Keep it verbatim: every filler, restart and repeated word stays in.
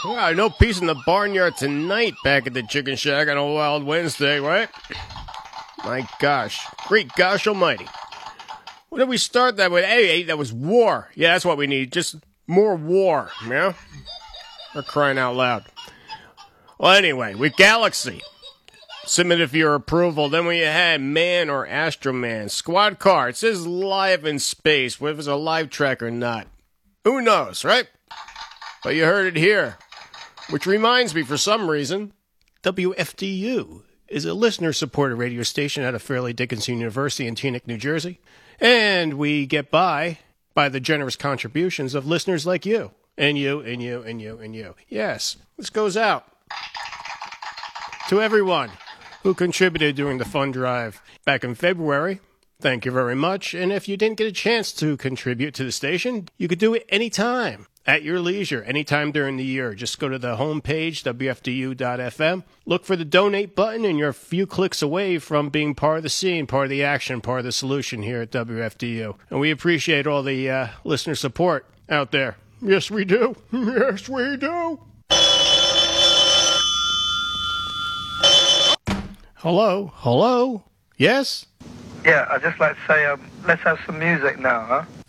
Well, no peace in the barnyard tonight back at the chicken shack on a wild Wednesday, right? My gosh. Great gosh almighty. What did we start that with? Hey, hey, that was war. Yeah, that's what we need. Just more war, yeah? We're crying out loud. Well, anyway, with Galaxy. Submitted for your approval. Then we had Man or Astro Man. Squad car. It says live in space. Whether it's a live track or not. Who knows, right? But you heard it here. Which reminds me, for some reason, W F D U is a listener-supported radio station out of Fairleigh Dickinson University in Teaneck, New Jersey. And we get by by the generous contributions of listeners like you. And you, and you, and you, and you. Yes, this goes out to everyone who contributed during the fund drive back in February. Thank you very much. And if you didn't get a chance to contribute to the station, you could do it anytime, at your leisure, anytime during the year. Just go to the homepage, W F D U dot F M. Look for the donate button, and you're a few clicks away from being part of the scene, part of the action, part of the solution here at W F D U. And we appreciate all the uh, listener support out there. Yes, we do. Yes, we do. Hello? Hello? Yes? Yeah, I'd just like to say, um, let's have some music now, huh?